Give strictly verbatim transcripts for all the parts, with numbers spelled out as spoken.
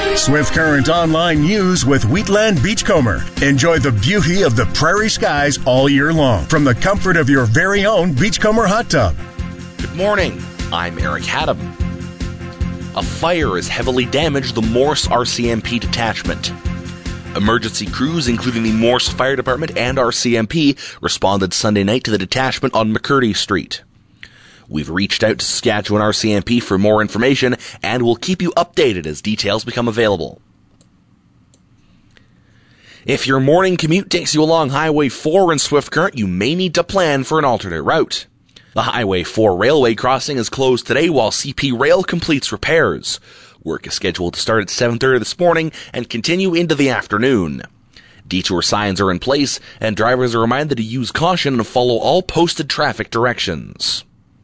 Swift Current Online News with Wheatland Beachcomber. Enjoy the beauty of the prairie skies all year long from the comfort of your very own Beachcomber hot tub. Good morning. I'm Eric Haddam. A fire has heavily damaged the Morse R C M P detachment. Emergency crews, including the Morse Fire Department and R C M P, responded Sunday night to the detachment on McCurdy Street. We've reached out to Saskatchewan R C M P for more information, and we'll keep you updated as details become available. If your morning commute takes you along Highway four in Swift Current, you may need to plan for an alternate route. The Highway four railway crossing is closed today while C P Rail completes repairs. Work is scheduled to start at seven thirty this morning and continue into the afternoon. Detour signs are in place, and drivers are reminded to use caution and follow all posted traffic directions.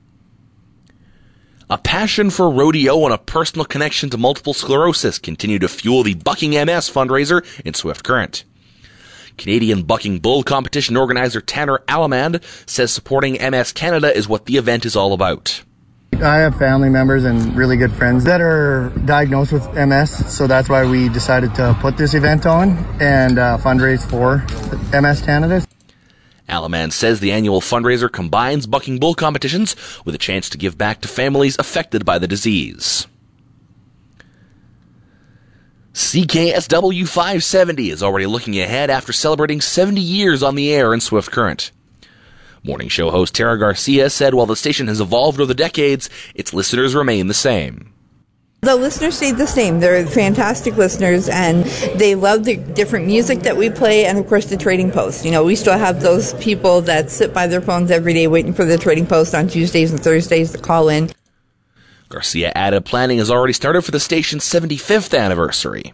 A passion for rodeo and a personal connection to multiple sclerosis continue to fuel the Bucking M S fundraiser in Swift Current. Canadian Bucking Bull competition organizer Tanner Alamand says supporting M S Canada is what the event is all about. I have family members and really good friends that are diagnosed with M S, so that's why we decided to put this event on and uh, fundraise for M S Canada. Alamand says the annual fundraiser combines bucking bull competitions with a chance to give back to families affected by the disease. C K S W five seventy is already looking ahead after celebrating seventy years on the air in Swift Current. Morning show host Tara Garcia said while the station has evolved over the decades, its listeners remain the same. The listeners stayed the same. They're fantastic listeners, and they love the different music that we play, and of course the Trading Post. You know, we still have those people that sit by their phones every day waiting for the Trading Post on Tuesdays and Thursdays to call in. Garcia added planning has already started for the station's seventy-fifth anniversary.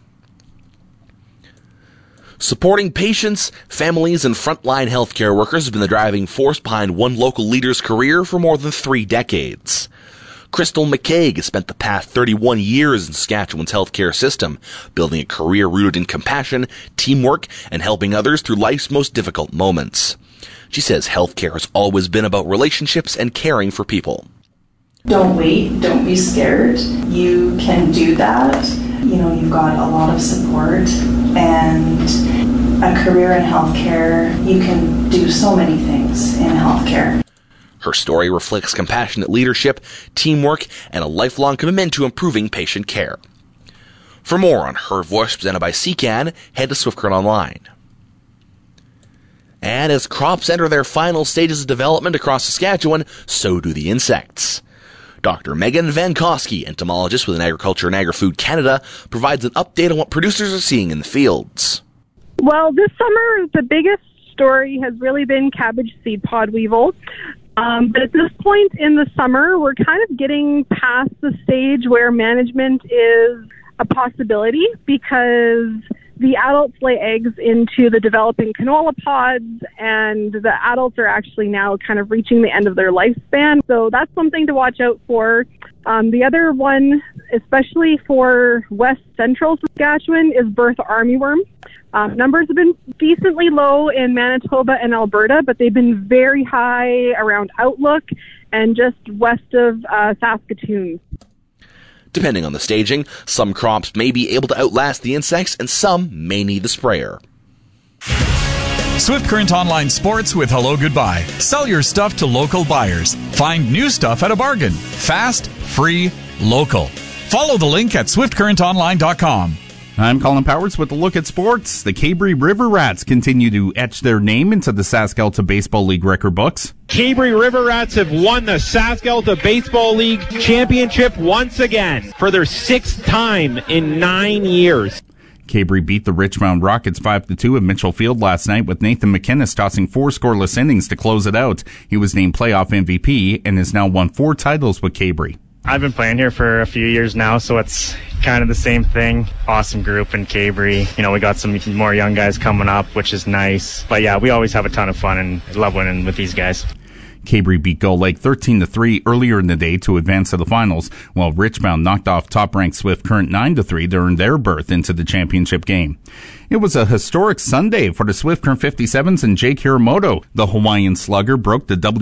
Supporting patients, families, and frontline healthcare workers has been the driving force behind one local leader's career for more than three decades. Crystal McCaig has spent the past thirty-one years in Saskatchewan's healthcare system, building a career rooted in compassion, teamwork, and helping others through life's most difficult moments. She says healthcare has always been about relationships and caring for people. Don't wait, don't be scared. You can do that. You know, you've got a lot of support and a career in healthcare. You can do so many things in healthcare. Her story reflects compassionate leadership, teamwork, and a lifelong commitment to improving patient care. For more on Her Voice presented by C C A N, head to Swift Current Online. And as crops enter their final stages of development across Saskatchewan, so do the insects. Doctor Megan Van Koski, entomologist with Agriculture and Agri-Food Canada, provides an update on what producers are seeing in the fields. Well, this summer, the biggest story has really been cabbage seed pod weevil. Um, but at this point in the summer, we're kind of getting past the stage where management is a possibility because the adults lay eggs into the developing canola pods, and the adults are actually now kind of reaching the end of their lifespan. So that's something to watch out for. Um, the other one, especially for west central Saskatchewan, is Bertha armyworm. Um, numbers have been decently low in Manitoba and Alberta, but they've been very high around Outlook and just west of uh, Saskatoon. Depending on the staging, some crops may be able to outlast the insects and some may need the sprayer. Swift Current Online Sports with Hello Goodbye. Sell your stuff to local buyers. Find new stuff at a bargain. Fast, free, local. Follow the link at swift current online dot com. I'm Colin Powers with a look at sports. The Cabrey River Rats continue to etch their name into the Sask-Alta Baseball League record books. Cabrey River Rats have won the Sask-Alta Baseball League championship once again for their sixth time in nine years. Cabrey beat the Richmond Rockets five to two at Mitchell Field last night with Nathan McInnes tossing four scoreless innings to close it out. He was named playoff M V P and has now won four titles with Cabrey. I've been playing here for a few years now, so it's kind of the same thing. Awesome group in Cabrey. You know, we got some more young guys coming up, which is nice. But yeah, we always have a ton of fun and love winning with these guys. Cabrey beat Gull Lake thirteen to three earlier in the day to advance to the finals, while Richmond knocked off top-ranked Swift Current nine to three to earn their berth into the championship game. It was a historic Sunday for the Swift Current fifty-sevens and Jake Hiramoto. The Hawaiian slugger broke the W